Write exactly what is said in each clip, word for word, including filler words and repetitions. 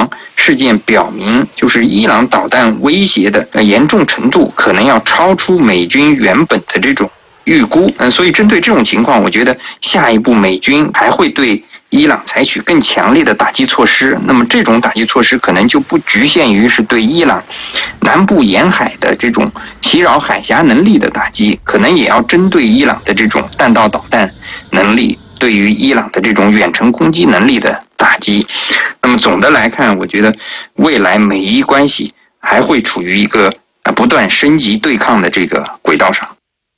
亡事件表明，就是伊朗导弹威胁的严重程度可能要超出美军原本的这种预估。嗯，所以针对这种情况，我觉得下一步美军还会对伊朗采取更强烈的打击措施。那么这种打击措施可能就不局限于是对伊朗南部沿海的这种袭扰海峡能力的打击，可能也要针对伊朗的这种弹道导弹能力，对于伊朗的这种远程攻击能力的打击。那么总的来看，我觉得未来美伊关系还会处于一个不断升级对抗的这个轨道上。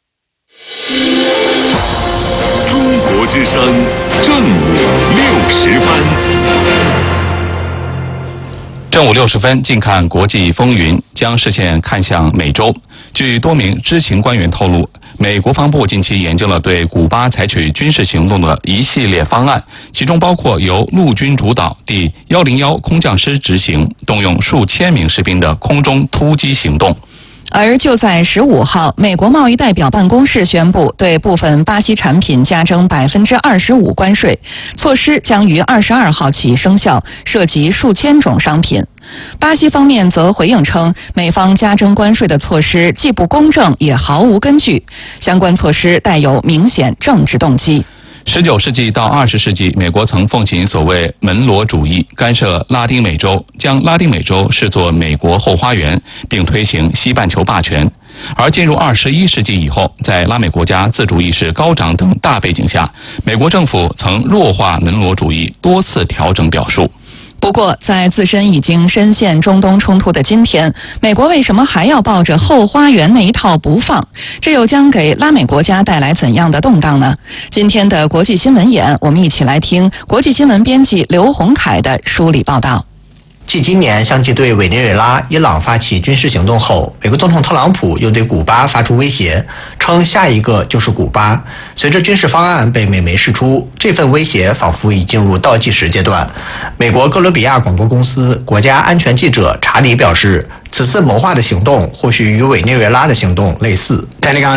中国之声正午六十分， 正午六十分，近看国际风云，将视线看向美洲。据多名知情官员透露，美国防部近期研究了对古巴采取军事行动的一系列方案，其中包括由陆军主导第一零一空降师执行，动用数千名士兵的空中突击行动。 而就在十五号，美国贸易代表办公室宣布对部分巴西产品加征百分之二十五关税，措施将于二十二号起生效，涉及数千种商品。巴西方面则回应称，美方加征关税的措施既不公正也毫无根据，相关措施带有明显政治动机。 十九世纪到二十世纪，美国曾奉行所谓门罗主义，干涉拉丁美洲，将拉丁美洲视作美国后花园，并推行西半球霸权。而进入二十一世纪以后，在拉美国家自主意识高涨等大背景下，美国政府曾弱化门罗主义，多次调整表述。 不过，在自身已经深陷中东冲突的今天，美国为什么还要抱着后花园那一套不放？这又将给拉美国家带来怎样的动荡呢？今天的国际新闻眼，我们一起来听国际新闻编辑刘洪凯的梳理报道。 继今年相继对委内瑞拉、伊朗发起军事行动后，美国总统特朗普又对古巴发出威胁，称下一个就是古巴。随着军事方案被美媒释出，这份威胁仿佛已进入倒计时阶段。美国哥伦比亚广播公司国家安全记者查理表示，此次谋划的行动或许与委内瑞拉的行动类似。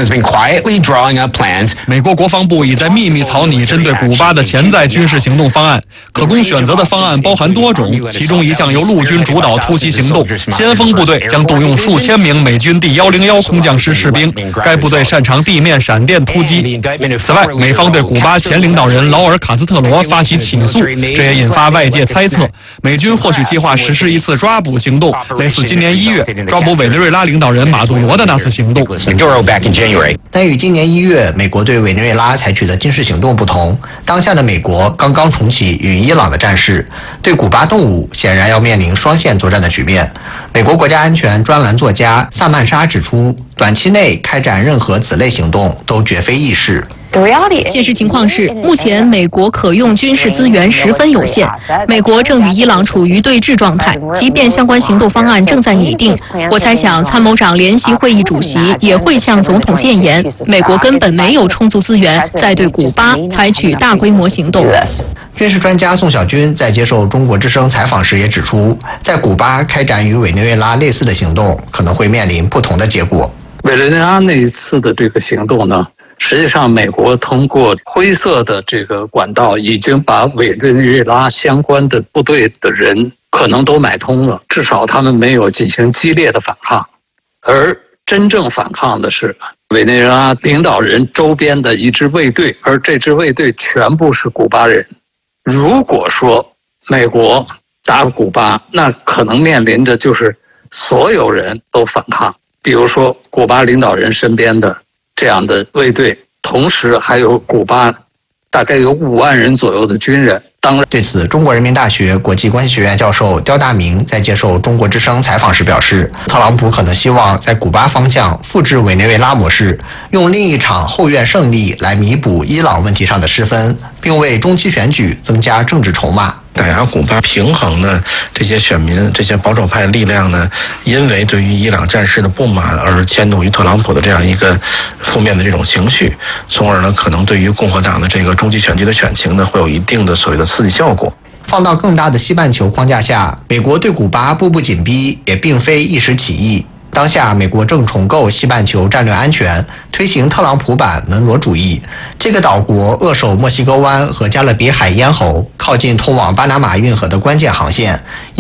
美国国防部已在秘密草拟针对古巴的潜在军事行动方案，可供选择的方案包含多种，其中一项由陆军主导突袭行动，先锋部队将动用数千名美军第一零一空降师士兵，该部队擅长地面闪电突击。此外，美方对古巴前领导人劳尔·卡斯特罗发起起诉，这也引发外界猜测，美军或许计划实施一次抓捕行动，类似今年一月抓捕委内瑞拉领导人马杜罗的那次行动。 但与今年一月美国对委内瑞拉采取的军事行动不同，当下的美国刚刚重启与伊朗的战事，对古巴动武显然要面临双线作战的局面。美国国家安全专栏作家萨曼莎指出，短期内开展任何此类行动都绝非易事。 现实情况是，目前美国可用军事资源十分有限，美国正与伊朗处于对峙状态，即便相关行动方案正在拟定，我猜想参谋长联席会议主席也会向总统建言，美国根本没有充足资源再对古巴采取大规模行动。 军事专家宋小军在接受中国之声采访时也指出，在古巴开展与委内瑞拉类似的行动，可能会面临不同的结果。 委内瑞拉那一次的这个行动呢，实际上美国通过灰色的这个管道，已经把委内瑞拉相关的部队的人可能都买通了，至少他们没有进行激烈的反抗。而真正反抗的是委内瑞拉领导人周边的一支卫队，而这支卫队全部是古巴人。如果说美国打古巴，那可能面临着就是所有人都反抗，比如说古巴领导人身边的这样的卫队，同时还有古巴大概有五万人左右的军人。当然， 对此，中国人民大学国际关系学院教授刁大明在接受中国之声采访时表示，特朗普可能希望在古巴方向复制委内瑞拉模式，用另一场后院胜利来弥补伊朗问题上的失分，并为中期选举增加政治筹码。 打压古巴，平衡呢这些选民、这些保守派力量呢，因为对于伊朗战事的不满而迁怒于特朗普的这样一个负面的这种情绪，从而呢可能对于共和党的这个中期选举的选情呢会有一定的所谓的刺激效果。 放到更大的西半球框架下，美国对古巴步步紧逼也并非一时起意。当下，美国正重构西半球战略安全，推行特朗普版门罗主义。这个岛国扼守墨西哥湾和加勒比海咽喉，靠近通往巴拿马运河的关键航线。